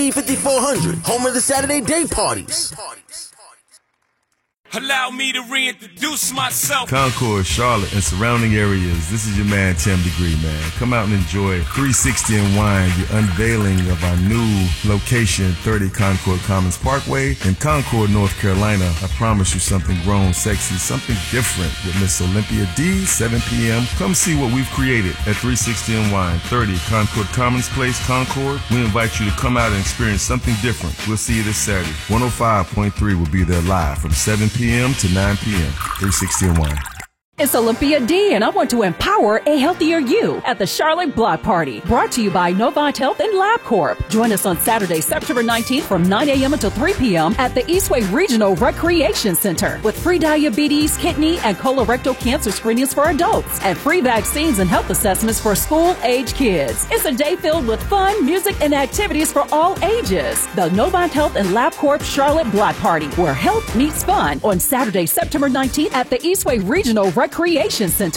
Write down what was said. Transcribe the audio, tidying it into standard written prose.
HB 5400, home of the Saturday day parties. Allow me to reintroduce myself. Concord, Charlotte, and surrounding areas. This is your man, Tim Degree, man. Come out and enjoy 360 and Wine, the unveiling of our new location, 30 Concord Commons Parkway in Concord, North Carolina. I promise you something grown, sexy, something different with Miss Olympia D, 7 p.m. Come see what we've created at 360 and Wine, 30 Concord Commons Place, Concord. We invite you to come out and experience something different. We'll see you this Saturday. 105.3 will be there live from 7 p.m. to 9 p.m. 360 and Wine. It's Olympia D, and I want to empower a healthier you at the Charlotte Block Party, brought to you by Novant Health and LabCorp. Join us on Saturday, September 19th from 9 a.m. until 3 p.m. at the Eastway Regional Recreation Center with free diabetes, kidney, and colorectal cancer screenings for adults and free vaccines and health assessments for school-age kids. It's a day filled with fun, music, and activities for all ages. The Novant Health and LabCorp Charlotte Block Party, where health meets fun, on Saturday, September 19th at the Eastway Regional Recreation Center.